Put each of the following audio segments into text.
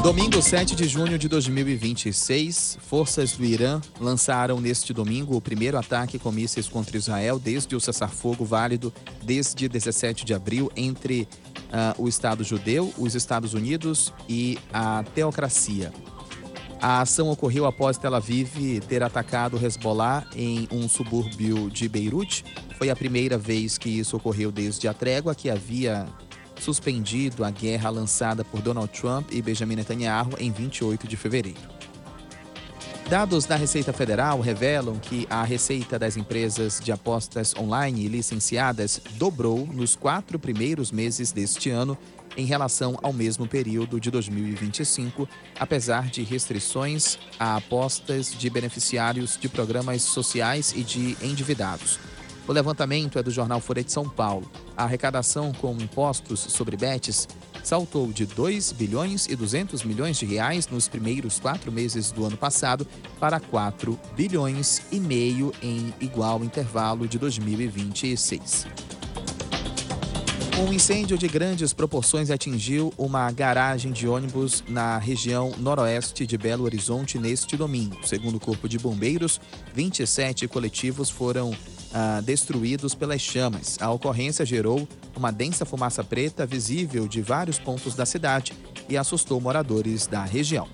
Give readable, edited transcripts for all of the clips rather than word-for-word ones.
Domingo 7 de junho de 2026, forças do Irã lançaram neste domingo o primeiro ataque com mísseis contra Israel desde o cessar-fogo válido desde 17 de abril entre o Estado judeu, os Estados Unidos e a teocracia. A ação ocorreu após Tel Aviv ter atacado Hezbollah em um subúrbio de Beirute. Foi a primeira vez que isso ocorreu desde a trégua que havia suspendido a guerra lançada por Donald Trump e Benjamin Netanyahu em 28 de fevereiro. Dados da Receita Federal revelam que a receita das empresas de apostas online licenciadas dobrou nos 4 primeiros meses deste ano em relação ao mesmo período de 2025, apesar de restrições a apostas de beneficiários de programas sociais e de endividados. O levantamento é do jornal Folha de São Paulo. A arrecadação com impostos sobre bets saltou de 2 bilhões e 200 milhões de reais nos primeiros 4 meses do ano passado para 4 bilhões e meio em igual intervalo de 2026. Um incêndio de grandes proporções atingiu uma garagem de ônibus na região noroeste de Belo Horizonte neste domingo. Segundo o Corpo de Bombeiros, 27 coletivos foram destruídos pelas chamas. A ocorrência gerou uma densa fumaça preta visível de vários pontos da cidade e assustou moradores da região.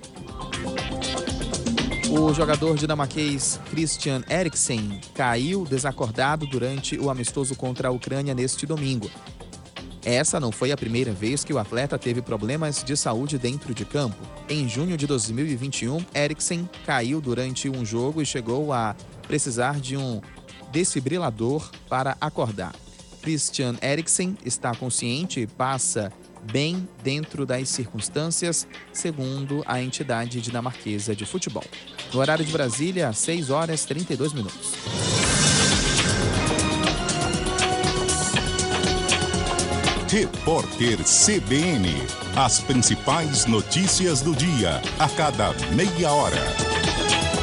O jogador dinamarquês Christian Eriksen caiu desacordado durante o amistoso contra a Ucrânia neste domingo. Essa não foi a primeira vez que o atleta teve problemas de saúde dentro de campo. Em junho de 2021, Eriksen caiu durante um jogo e chegou a precisar de um desfibrilador para acordar. Christian Eriksen está consciente e passa bem dentro das circunstâncias, segundo a entidade dinamarquesa de futebol. No horário de Brasília, 6 horas e 32 minutos. Repórter CBN. As principais notícias do dia, a cada meia hora.